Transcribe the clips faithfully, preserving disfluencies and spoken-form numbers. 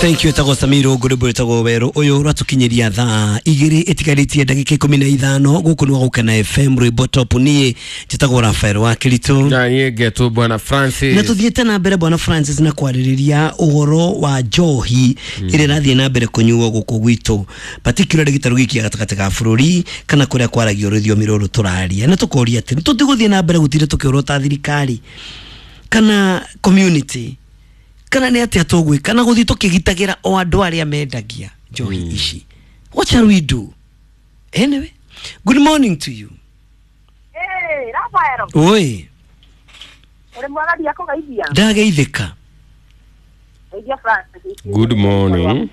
Thank you tago Samiro gurubu tago wero oyo ratukinyeria thaa igiri etikaritie dakika kumi na ithano guku ni gukana F M Rwimbo Top nie jitago Rafael wa Kilitu na yege tu bwana Francis na tuthiete na mbere bwana Francis na kwaririria uhoro wa njohi mm. ire rathie na mbere kunyuo guku gwitu particularly gitaru giki gatakate ka bururi kana kuria kwaragio rithio miroro turaria na tukoria ati tutiguthie na mbere gutire tukiorota thirikari kana community kana ni ati atogwe kana guthi tukigitagira o andu aria mendagia njohi mm. ici. What shall we do? Anyway, good morning to you. Hey, Rafael. Oi. Ore mwana dia ko gaithia. Ndageithika. Gaithia Francis. Good morning.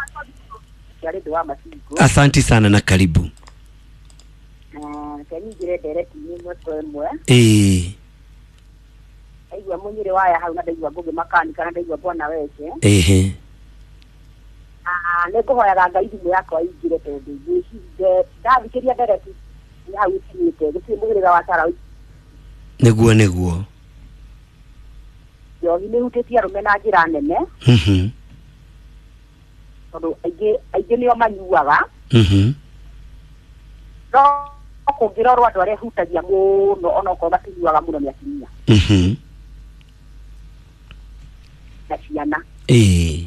Asante sana na karibu. Ah, kani jire direct ni mwe mwe. Eh. Aigwa munyire waya hau na ndaigwa goge makani kana ndaigwa bwana weke. Ehe. Ah, neko hoya ganga ithi yako aigire tondu gici ndathikeria direct ni hau itinite gicimugirira wa tara. Neguo neguo. Yo ni hutitia rume na njira nene. Mhm. Tondu aige aige ni o manyuaga. Mhm. No kungirorwa andu aria hutagia muno ona ko batinyuaga muno ni atimia. Mhm. Na ciana. Eh.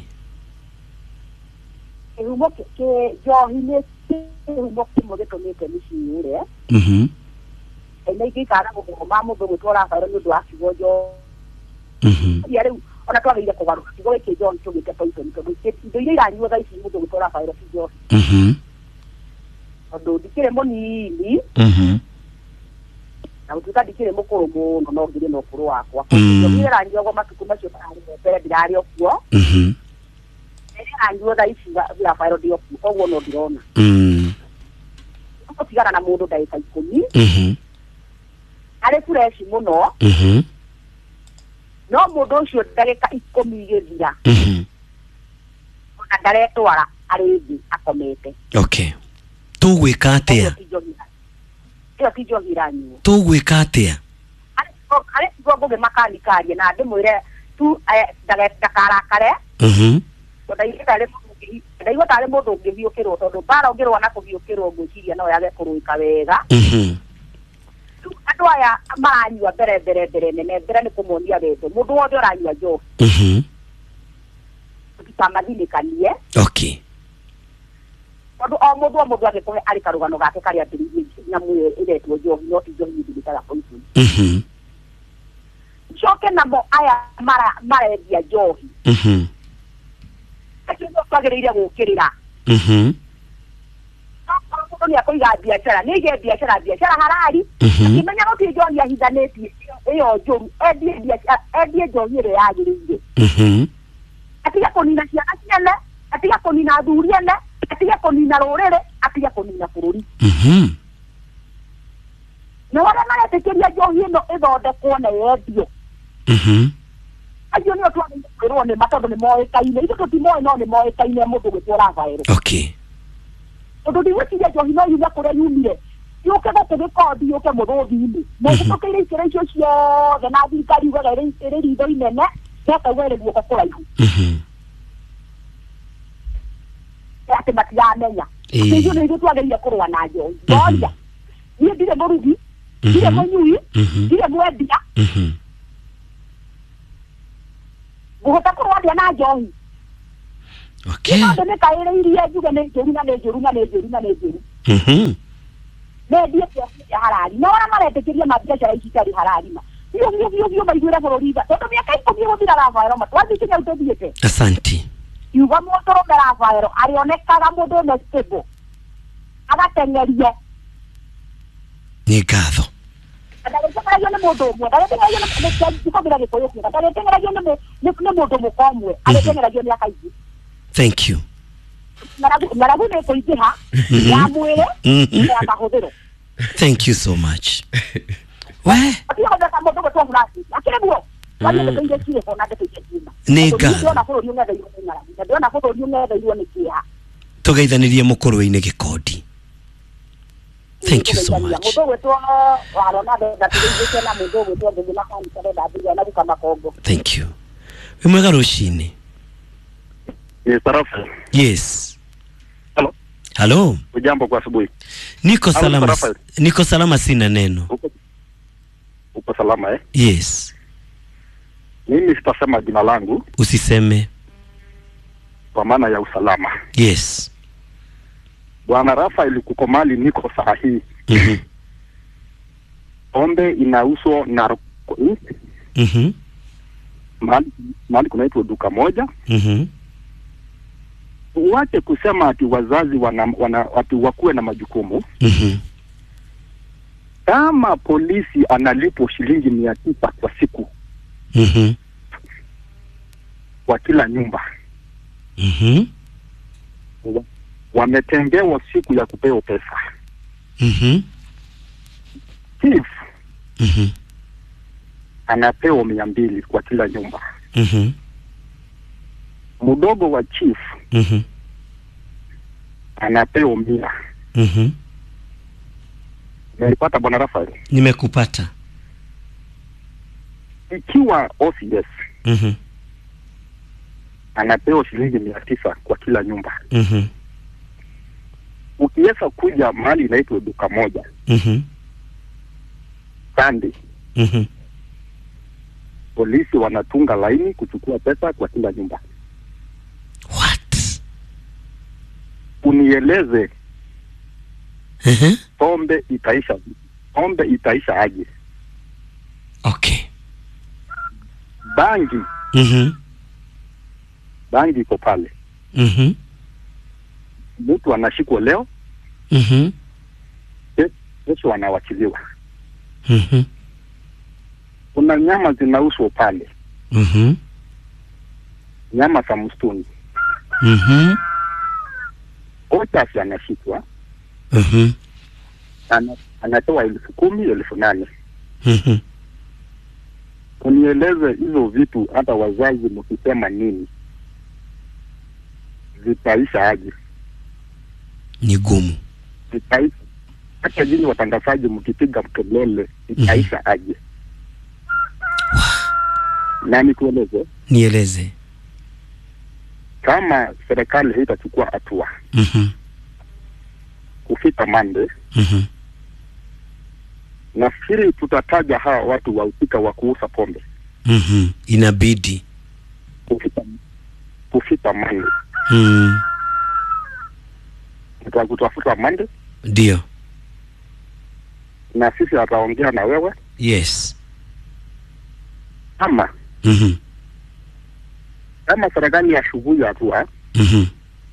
Ehumo ke johi ne ehumo kimo getomete miciure. Mhm. Ene ikikara go mamu go twara fara ni ndo akigo jo. Mhm. Ya riu ona twagire kugaruka kigo ke jo ntugite poison to ke ndo ile iranyuo ga ici mundo twara fara kigo. Mhm. Ondo dikire monini. Mhm. Na utuka dikire mukuru muno no ngire no kuru wakwa. Mm. Yo ira ndio go matuku macio ari mbere dirari okuo. Mhm. Anjua da ici ya fire dio ogwo no dirona. Mm. Ko tigana na mundu ndaika ikumi. Mhm. Are fresh muno. Mhm. No mundu ucio ndaika ikumi githira. Mhm. Ona ndaretwara arindi akomete. Okay. Tugwika atia? Iyo kijo giranyu. Tugwika atia? Are are gogo makanikari na ndimwire tu ndakara kare. Mhm. Ndaigitare ndaigwa tare mundu ngiviukirwo tondu bara ungirwa na kuviukirwo ngwiciria no yage kuruika wega. Mhm. Andu aya maranyua mbere mbere mbere nene mbere ni kumuonia wendo mundu wothe uranyua njohi. Mhm. Tutamathinikanie. Okay. Tondu o mundu o mundu agikuhe ari karugano gake karia ndirigie nyamu iretwo njohi no ti njohi ndikaga poison. Mhm. Choke namo aya mara marendia njohi. Mhm. Akindo twagiriire gukirira. Mhm. Mundu ni akuiga biashara ni ge biashara biashara harari. Akimenya no ti njohi ahithanĩtie iyo njuru endie biashara endie njohi ĩrĩa yagĩrĩire. Mhm. Atiga kunina ciana ciene, atiga kunina thuri ene, atiga kunina rũrĩrĩ, atiga kunina bũrũri. Mhm. No wale maretekeria njohi ĩno ĩthondekwo na yendio. Mhm. Acio nĩo twagĩrĩirwo nĩ matondu nĩ moĩkaine. Ithuĩ tũtimoĩ no nĩ moĩkaine mũndũ gwĩtwo Rafael. Okay. Tondu ndigwĩciria njohi no yume kũrĩa yumire. Yũke gũkũ gĩkondi yũke mũthũthi-inĩ. Na gũtũkĩire ikĩro icio ciothe na thirikari yugaga ĩrĩ ritho inene nekauga ĩrĩ guoko kũraihu. Mhm. Atĩ matiramenya. Ithuĩ nĩ ithuĩ twagĩrĩire kũrũa na njohi. Ngoria niĩ ndirĩ mũrugi, ndirĩ mũnyui, ndirĩ mwendia. Mhm. Ngũhota kũrũa na njohi. Okay. Ĩno nĩkaĩrĩirie njuge nĩ njũru na nĩ njũru na nĩ njũru na nĩ njũru. Mhm. Nendie cia harari. No arĩa maretĩkĩria mabiacara ici itarĩ harari ma. Biũ biũ biũ biũ maiguĩre bũrũri tha. Tondũ mĩaka ikũmi gũthira Rafael ma twathiĩ Kenya tũthiĩte. Asante. Yuga mũndũrũme Rafael arĩonekaga mũndũ ũmwe stable. Agateng'erio. Nĩ ngatho. Ndagĩteng'eragio nĩ mũndũ ũmwe. Ndagĩteng'eragio nĩ gĩkũmĩra gĩkũyũ kĩega. Ndagĩteng'eragio nĩ mũndũ mũkomwe. Agĩteng'eragio nĩ akaingĩ. Thank you. Ng'aragu nĩ kũingĩha ya mwĩrĩ na ya mahũthĩro. Thank you so much. We? Atiga gũtheka mũndũ gwĩtwo Francis. Akĩrĩ guo. Wanyite kũingĩ kire bona ndĩkĩingĩ kima. Nĩ ngatho. Ndĩona bũrũri ũng'etheirwo nĩ ng'aragu. Ndĩona bũrũri ũng'etheirwo nĩ kĩeha. Tũgeithanĩrie mũkũrũ-inĩ gĩkondi. Thank you so much. Mũndũ gwĩtwo warona ndenda tũgeithĩke na mũndũ gwĩtwo ngũgĩ makanika ndenda mbia na gũkama kongo. Thank you. We mwega rũcinĩ. Mister Rafael. Yes. Hello. Hello. Ujambo kwa asubuhi. Niko salama. Niko salama, sina neno. Uko, uko salama eh? Yes. Mimi sitasema jina langu. Usiseme. Kwa maana ya usalama. Yes. Bwana Rafael, kuko mali niko sahihi. Mhm. Pombe inauzwa na Mhm. Mali, mali kunaitwa duka moja. Mhm. Uache kusema ati wazazi wana, wana ati wakuwe na majukumu. Mhm. Kama polisi analipo shilingi mia tisa kwa siku. Mhm. Kwa kila nyumba. Mhm. Wametengewa siku ya kupewa pesa. Mhm. Chief. Mhm. Anapewa mia mbili kwa kila nyumba. Mhm. Mdogo wa chief. Mhm. Anapewa mia. Mhm. Nilipata Bwana Rafael. Nimekupata. Ikiwa O C S. Mhm. Anapewa shilingi mia tisa kwa kila nyumba. Mhm. Ukiweza kuja mahali inaitwa duka moja. Mhm. Sunday. Mhm. Polisi wanatunga laini kuchukua pesa kwa kila nyumba. What? Unieleze. Mhm. Pombe itaisha. Pombe itaisha aje? Okay. Bangi. Mhm. Bangi iko pale. Mhm. Mtu anashikwa leo. Mhm. Kesho anawachiliwa. Mhm. Kuna nyama zinauzwa pale. Mhm. Nyama za msituni. Mhm. Ocha anashikwa. Mhm. Ana, anatoa elfu kumi, elfu nane. Mhm. Unieleze hizo vitu, hata wazazi mkisema nini zitaisha aje? Ni gumu. Zitaisha. Hata jini watangazaji mkipiga mkelele zitaisha mm -hmm. aje? Nani kueleze? Nieleze. Kama serikali haitachukua hatua Mhm. kufika Monday, Mhm. nafikiri tutataja hawa watu wahusika wa kuuza pombe. Mhm. Inabidi kufika kufika Monday. Mhm. Tutakutafuta Monday. Ndio. Na sisi ataongea na wewe. Yes. Ama Mhm. kama serikali ya shughuli hatua. Mhm.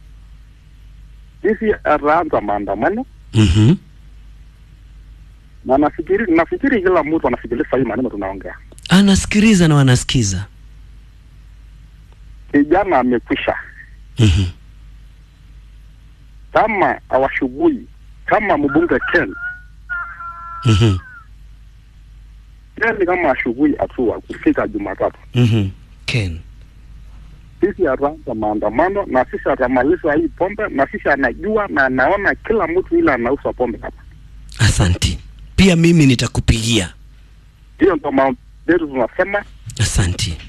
Sisi ataanza maandamano. Mhm. Na nafikiri nafikiri kila mtu anafikiria hii maneno tunaongea. Anasikiliza na wanasikiza. Kijana amekwisha. Mhm. Kama awashughuli kama mbunge Ken. Mhm. Ken kama ashughuli hatua kufika Jumatatu. Mhm. Ken. Sisi ataanza maandamano na sisi atamaliza hii pombe na sisi anajua na anaona kila mtu ile anauza pombe hapa. Asante. Pia mimi nitakupigia. Hiyo ndio mambo tunasema. Asante.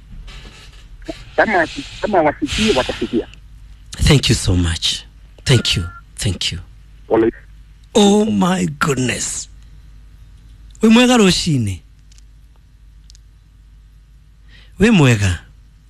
Kama kama wasikie watasikia. Thank you so much. Thank you. Thank you. Ole. Oh my goodness. We mwega roshine. We mwega.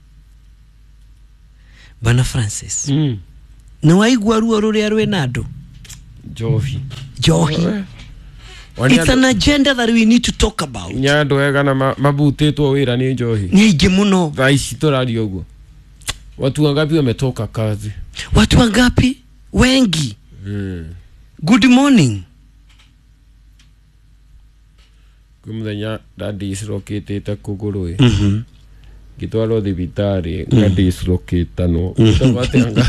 Bana Francis. Mm. Na waigua ruo ruria rwe nado. Johi. Johi. It's an agenda that we need to talk about. Nyando ega na mabutitwo wira ni njohi. Ni ingi muno. Thaici turario guo. Watu wangapi wametoka kazi? Watu wangapi? Wengi. Mm. Good morning. Kumthenya ndadislocate kuguru. Mhm. Gitwaro thibitari ngadislocate no. Tabate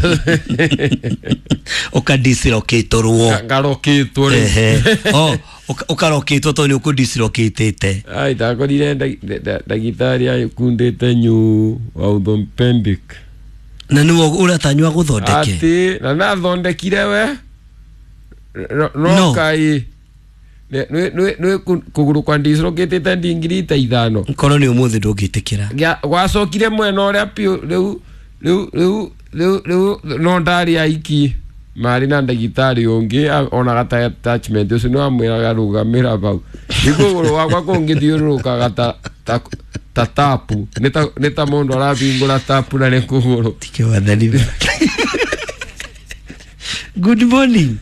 Ukadislocate ruo. Ngarokitwo ri. Ehe. Oh, ukarokitwo to ni ukudislocateite. Ai ndakorire ndagitari ayukundite nyu orthopedic. Na niwo uratanywa guthondeke. Ati na na thondekire we. No kai. Nwe nwe nwe kuguru kwa dislocate ndingiri ta ithano. Nkoro ni umuthi ndungitikira. Gwacokire mwena uria pio riu Riu riu riu riu no ndari aiki mari na ndagitari ungi ona gata attachment ucio no amwiraga rugamira bau iguru wakwa kungithiuruka gata ta tapu neta neta mundu arabingura tapu na nekuguru tike wathani. Good morning.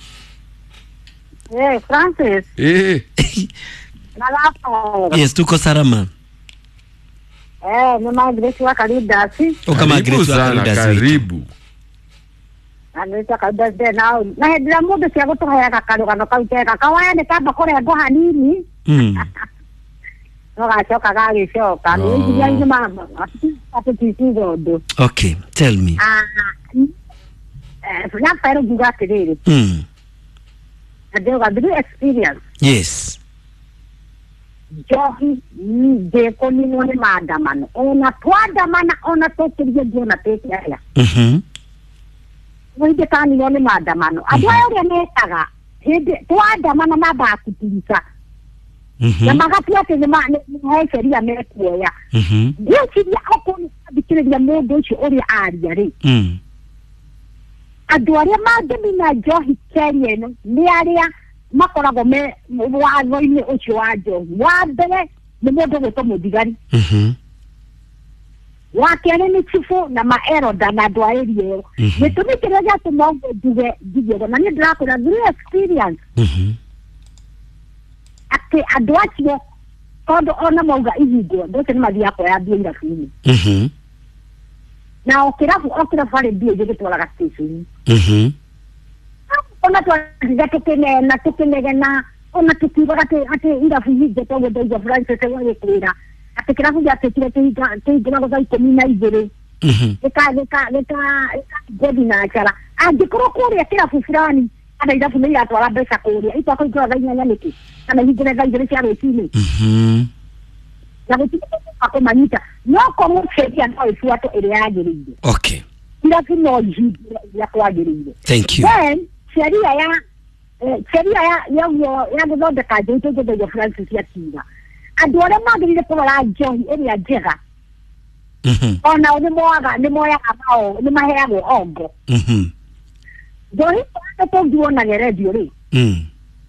Eh, Francis. Eh. Nalapo. Yes, tuko salama. Eh, ni Margaret wa Kalidasi. Oka Margaret wa Kalidasi. Karibu. Anaita Kalidasi na na hedra mudo cia gutuhaya kakaruga no kauteka kawaya ni kamba kurengo hanini. Mm. No gacoka gagicoka ni nginya ni mama. Ati tisigo ndo. Okay, tell me. Ah. Eh, na pero juga tiriri. Mm. Ade ga big experience. Yes. Johi ni de koni ngone maandamano. Ona twaandamana ona tokirie jona peke ya. Mhm. Wende kani ngone maandamano. Adwa yore netaga. Hede twaandamana na bakutirika. Mhm. Na magatia te ma ne sheria mekuoya. Mhm. Ndio kiria okoni bikiria mundu ucio uri aria ri. Mm. Andũ arĩa mangĩmina njohi Kenya ĩno nĩ arĩa makoragwo me watho-inĩ ũcio wa njohi. Wa mbere nĩ mũndũ gwĩtwo mũthigari. Mhm. Wa kerĩ nĩ chifu na maeroda na andũ a area ĩyo. Gĩtũmi kĩrĩa gĩatũma ũguo njuge njuge na niĩ ndĩrakwĩra through experience Mhm. atĩ andũ acio tondũ ona mauga ihingwo andũ acio nĩ mathiaga kuoya mbia irabu-inĩ. Mhm. Na o kĩrabu o kĩrabu harĩ mbia igĩgĩtwaraga station. Mhm. Ona twathire tũkĩnena tũkĩnegena ona tũkiugaga atĩ atĩ irabu ihinge tondũ ndauga Francis agĩkwĩra atĩ kĩrabu gĩatĩkire kĩhingũragwo thaa ikũmi na igĩrĩ. Mhm. Gĩka gĩka gĩka gĩka na ncara angĩkorwo kũrĩa kĩrabu fulani kana irabu nĩ iratwara mbeca kũrĩa itakũingĩra thaa inyanya nĩkĩ kana ihingũre thaa igĩrĩ cia rũcinĩ. Mhm. Na gũtiga kũmanyita no korwo sheria no ĩbuatwo ĩrĩa yagĩrĩire. Okay. Irabu no ihingũre ya kwagĩrĩire. Thank you. Then sheria ya sheria ya ya ya gũthondeka njohi tũngĩthĩrio Francis yakiuga andũ arĩa magĩrĩire kũrora njohi ĩrĩa njega Mhm. ona nĩ moaga nĩ moyaga mao nĩ maheagwo ongo. Mhm. Njohi ĩno tũngĩonage redio rĩ Mm.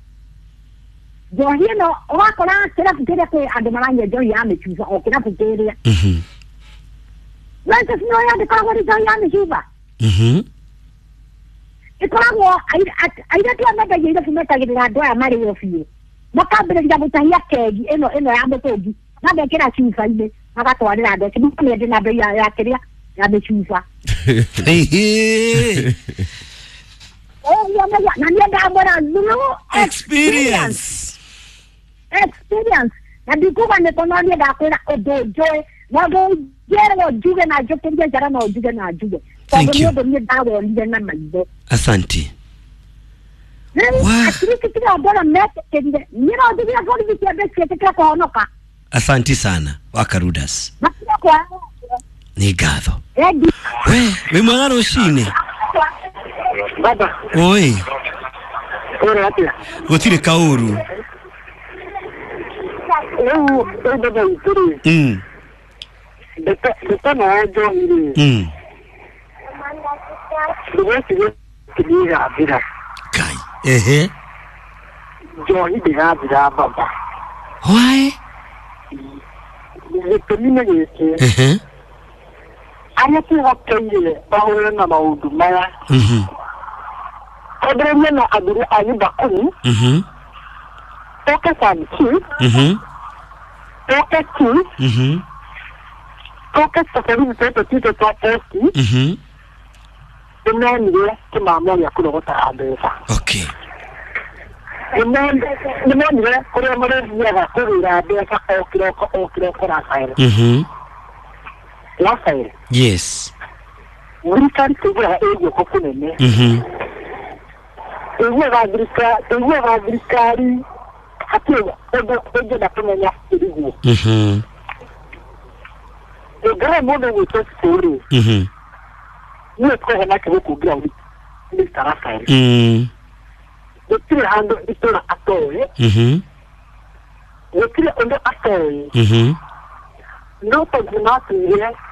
njohi ĩno ũgakora kĩrabu kĩrĩa kwĩ andũ maranyua njohi ya mĩcuba o kĩrabu kĩrĩa Mhm. Francis no yandĩkoragwo nĩ njohi ya mĩcuba. Mhm. Ikoragwo airĩtu a mendagia irabu metagĩrĩra andũ aya marĩ o biũ makambĩrĩria gũtahia kegi ĩno ĩno ya mũtũngi magekĩra cuba-inĩ magatwarĩra andũ acio makamĩendia na mbei ya kĩrĩa ya mĩcuba. Na niĩ ndamwĩra through Experience. experience na ndikuga nĩko no niĩ ndakwĩra ũndũ njũĩ na ndũnjĩrwo njuge na njũkĩrie njara no njuge na njuge tondũ nĩ ũndũ niĩ ndawonire na maitho. Asante. Wow. Atirikitira ndora metekerire niro ndugia borithi cia mbeca ciĩtĩkĩre kũhonoka. Asante sana Wakarudas. Makira kwa Nĩ ngatho. Edi. We, wĩ mwega rũcinĩ? Baba. Oi. Ora atia. Gũtirĩ kaũru. Rĩu ndĩrenda gũtũri. Mm. Ndĩta ndĩta na njohi. Mm. Ndĩreciria kĩdira mbira. Kai. Ehe. Njohi ndĩrathira baba. Why? Gĩtũmi nĩ gĩkĩ. Ehe. Arĩa twĩhokeire mahũre na maũndũ maya. Mhm. Twambĩrĩrie na athuri a nyũmba kumi. Mhm. Toke Samson. Mhm. Toke Chief. Mhm. Toke safari mtoto tito twa esti. Mhm. Nĩmonire kĩmamo gĩa kũrogota mbeca. Okay. Nĩmonire kũrĩa marĩthiaga kũgĩra mbeca o kĩroko o kĩroko Rafael. Mhm. Rafael. Yes. Thirikari tũigũraga ĩguoko kũnene. Mhm. Tũiguaga thirikari tũiguaga thirikari hatirĩ ũndũ ũngĩenda kũmenya ĩriguo. Mhm. Ngara mũndũ gwĩtwo Sĩrĩ. Mhm. Niĩ twĩhe nake gũkũ ground Mister Rafael. Mm. Gũtirĩ handũ itũra atoĩ. Mhm. Gũtirĩ ũndũ atoĩ. Mhm. No tondũ no tuire